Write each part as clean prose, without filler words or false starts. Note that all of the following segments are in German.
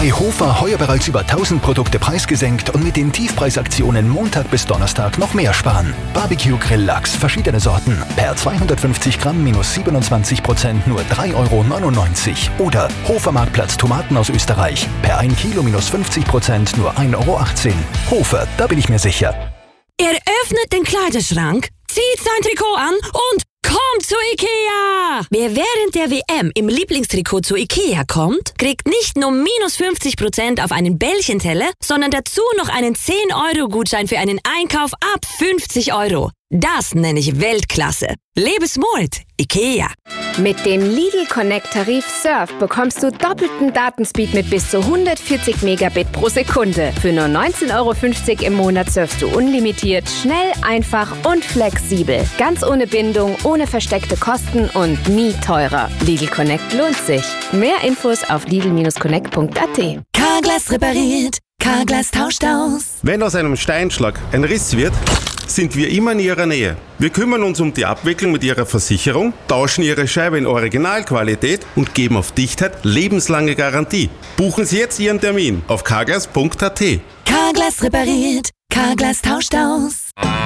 Bei Hofer heuer bereits über 1000 Produkte preisgesenkt und mit den Tiefpreisaktionen Montag bis Donnerstag noch mehr sparen. Barbecue Grilllachs, verschiedene Sorten, per 250 Gramm minus 27% nur 3,99 €. Oder Hofer-Marktplatz Tomaten aus Österreich, per 1 Kilo minus 50% nur 1,18 €. Hofer, da bin ich mir sicher. Er öffnet den Kleiderschrank, zieht sein Trikot an und kommt zu Ikea! Wer während der WM im Lieblingstrikot zu Ikea kommt, kriegt nicht nur minus 50% auf einen Bällchenteller, sondern dazu noch einen 10-Euro-Gutschein für einen Einkauf ab 50 €. Das nenne ich Weltklasse. Lebe smart, Ikea. Mit dem Lidl Connect Tarif Surf bekommst du doppelten Datenspeed mit bis zu 140 Megabit pro Sekunde. Für nur 19,50 € im Monat surfst du unlimitiert, schnell, einfach und flexibel. Ganz ohne Bindung, ohne versteckte Kosten und nie teurer. Lidl Connect lohnt sich. Mehr Infos auf lidl-connect.at. Carglass repariert, Carglass tauscht aus. Wenn aus einem Steinschlag ein Riss wird, sind wir immer in Ihrer Nähe. Wir kümmern uns um die Abwicklung mit Ihrer Versicherung, tauschen Ihre Scheibe in Originalqualität und geben auf Dichtheit lebenslange Garantie. Buchen Sie jetzt Ihren Termin auf carglass.at. Carglass repariert, Carglass tauscht aus.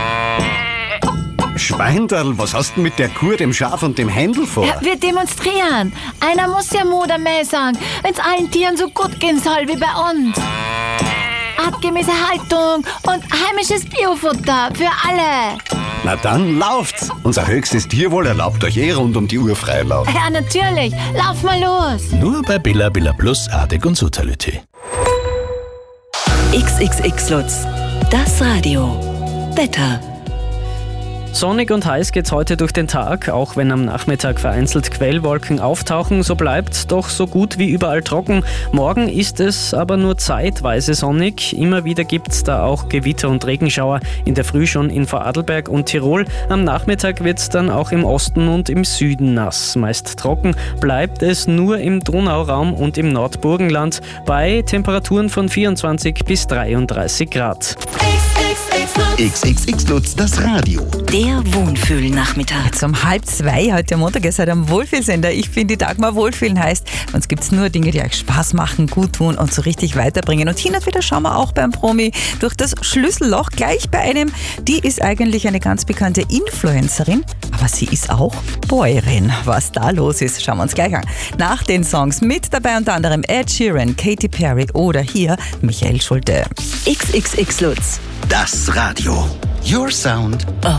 Schweindal, was hast du mit der Kuh, dem Schaf und dem Händel vor? Ja, wir demonstrieren. Einer muss ja Mutter mehr sagen, wenn es allen Tieren so gut gehen soll wie bei uns. Artgemäße Haltung und heimisches Biofutter für alle. Na dann lauft's. Unser höchstes Tierwohl erlaubt euch rund um die Uhr Freilauf. Ja, natürlich. Lauf mal los. Nur bei Billa Plus, Artig und Sutality. XXX Lutz, das Radio. Wetter. Sonnig und heiß geht's heute durch den Tag, auch wenn am Nachmittag vereinzelt Quellwolken auftauchen, so bleibt's doch so gut wie überall trocken. Morgen ist es aber nur zeitweise sonnig. Immer wieder gibt's da auch Gewitter und Regenschauer, in der Früh schon in Vorarlberg und Tirol. Am Nachmittag wird's dann auch im Osten und im Süden nass. Meist trocken bleibt es nur im Donauraum und im Nordburgenland bei Temperaturen von 24 bis 33 Grad. XXX Lutz, das Radio. Der Wohlfühlnachmittag. Jetzt um 1:30 heute Montag, ihr seid am Wohlfühlsender. Ich finde, die Dagmar Wohlfühlen heißt, uns gibt es nur Dinge, die euch Spaß machen, gut tun und so richtig weiterbringen. Und hin und wieder schauen wir auch beim Promi durch das Schlüsselloch, gleich bei einem, die ist eigentlich eine ganz bekannte Influencerin, aber sie ist auch Bäuerin. Was da los ist, schauen wir uns gleich an. Nach den Songs mit dabei unter anderem Ed Sheeran, Katy Perry oder hier Michael Schulte. XXX Lutz. Das Radio. Your Sound of